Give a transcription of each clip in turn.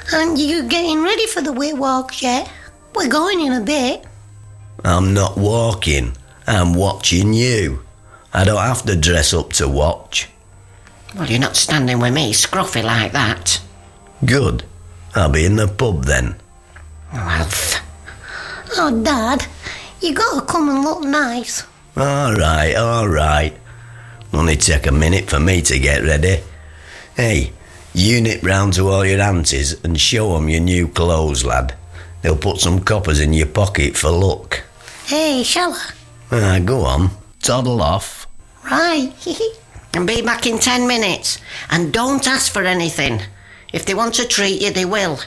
Aren't you getting ready for the wet walks yet? We're going in a bit. I'm not walking. I'm watching you. I don't have to dress up to watch. Well, you're not standing with me scruffy like that. Good. I'll be in the pub then. Oh, Alf. Oh, Dad, you gotta come and look nice. All right. Only take a minute for me to get ready. Hey, you nip round to all your aunties and show 'em your new clothes, lad. They'll put some coppers in your pocket for luck. Hey, shall I? Go on. Toddle off. Right. And be back in 10 minutes. And don't ask for anything. If they want to treat you, they will.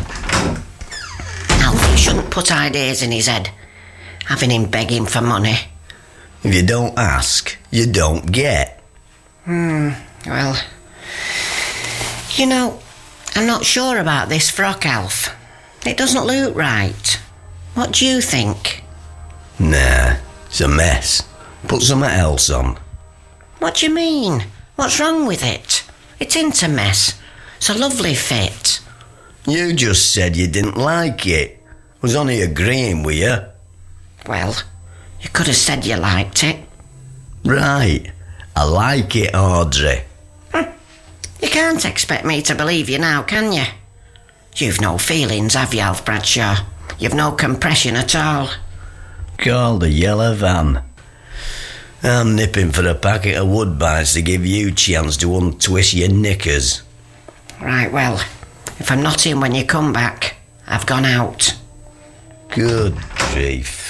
Alf, you shouldn't put ideas in his head. Having him begging for money. If you don't ask, you don't get. Well, you know, I'm not sure about this frock, Alf. It doesn't look right. What do you think? Nah, it's a mess. Put something else on. What do you mean? What's wrong with it? It ain't a mess. It's a lovely fit. You just said you didn't like it. I was only agreeing with you. Well, you could have said you liked it. Right. I like it, Audrey. You can't expect me to believe you now, can you? You've no feelings, have you, Alf Bradshaw? You've no compression at all. Call the yellow van. I'm nipping for a packet of Woodbines to give you chance to untwist your knickers. Right, well, if I'm not in when you come back, I've gone out. Good grief.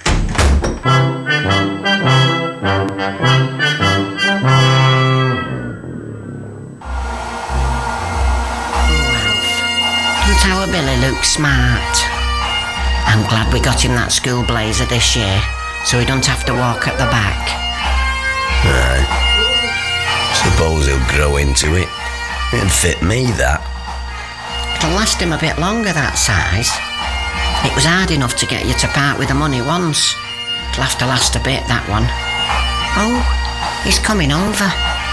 Doesn't our Billy look smart? I'm glad we got him that school blazer this year, so he don't have to walk at the back. Right. Suppose he'll grow into it. It'd fit me, that. It'll last him a bit longer, that size. It was hard enough to get you to part with the money once. It'll have to last a bit, that one. Oh, he's coming over.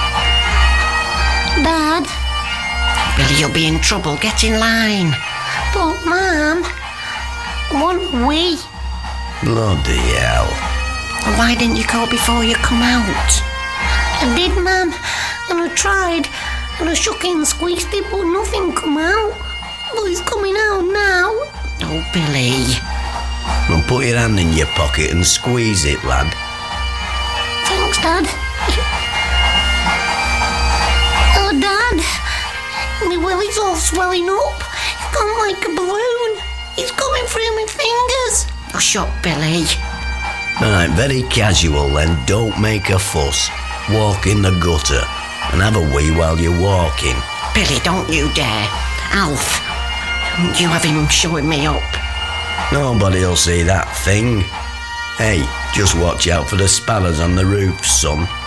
Dad? Billy, you'll be in trouble. Get in line. But, Mum, won't we? Bloody hell. Well, why didn't you go before you come out? I did, Mum, and I tried, and I shook it and squeezed it, but nothing come out. But it's coming out now. Oh, Billy. Well, put your hand in your pocket and squeeze it, lad. Thanks, Dad. Oh, Dad, my willy's all swelling up. It's gone like a balloon. It's coming through my fingers. Oh, shut, Billy. Right, very casual then. Don't make a fuss. Walk in the gutter and have a wee while you're walking. Billy, don't you dare. Alf, don't you have him showing me up. Nobody'll see that thing. Hey, just watch out for the sparrows on the roof, son.